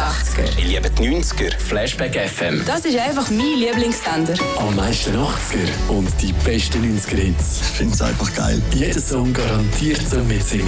80er. Ich liebe die 90er. Flashback FM. Das ist einfach mein Lieblingssender. Am meisten 80er und die besten 90er-Hits. Ich finde es einfach geil. Jeder Song garantiert zum Mitsingen.